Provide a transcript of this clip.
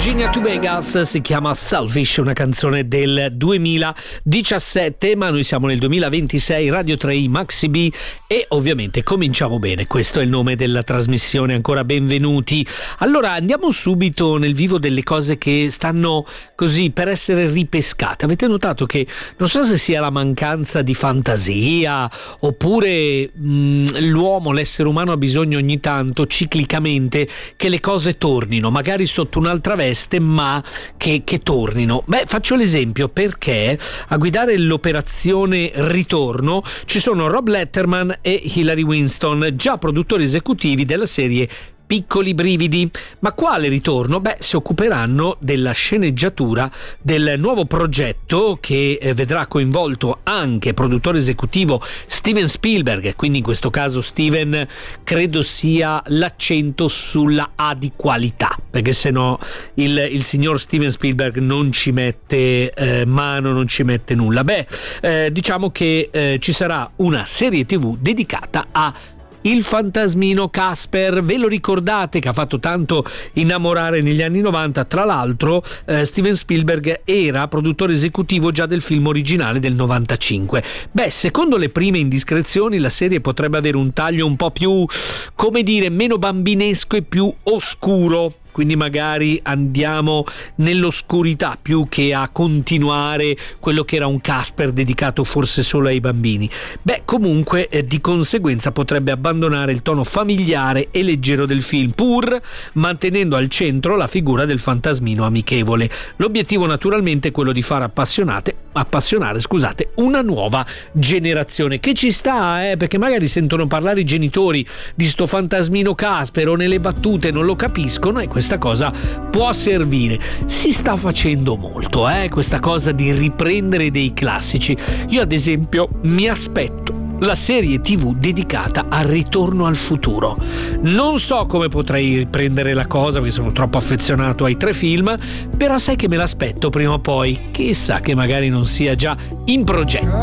Virginia to Vegas, si chiama Selfish, una canzone del 2017, ma noi siamo nel 2026, Radio 3 Maxi B, e ovviamente cominciamo bene. Questo è il nome della trasmissione, ancora benvenuti. Allora andiamo subito nel vivo delle cose che stanno così per essere ripescate. Avete notato che non so se sia la mancanza di fantasia oppure l'uomo, l'essere umano ha bisogno ogni tanto ciclicamente che le cose tornino, magari sotto un'altra veste, ma che tornino. Faccio l'esempio perché a guidare l'operazione Ritorno ci sono Rob Letterman e Hilary Winston, già produttori esecutivi della serie Piccoli brividi. Ma quale ritorno? Si occuperanno della sceneggiatura del nuovo progetto che vedrà coinvolto anche produttore esecutivo Steven Spielberg, quindi in questo caso Steven credo sia l'accento sulla A di qualità, perché se no il signor Steven Spielberg non ci mette mano, non ci mette nulla. Diciamo che ci sarà una serie TV dedicata a il fantasmino Casper. Ve lo ricordate che ha fatto tanto innamorare negli anni 90? Tra l'altro Steven Spielberg era produttore esecutivo già del film originale del 95. Secondo le prime indiscrezioni la serie potrebbe avere un taglio un po' più, come dire, meno bambinesco e più oscuro. Quindi magari andiamo nell'oscurità più che a continuare quello che era un Casper dedicato forse solo ai bambini. Comunque di conseguenza potrebbe abbandonare il tono familiare e leggero del film, pur mantenendo al centro la figura del fantasmino amichevole. L'obiettivo naturalmente è quello di far appassionare una nuova generazione, che ci sta, perché magari sentono parlare i genitori di sto fantasmino Casper o nelle battute non lo capiscono, e questa cosa può servire. Si sta facendo molto questa cosa di riprendere dei classici. Io ad esempio mi aspetto la serie TV dedicata al Ritorno al futuro. Non so come potrei riprendere la cosa perché sono troppo affezionato ai 3 film, però sai che me l'aspetto prima o poi, chissà che magari non sia già in progetto.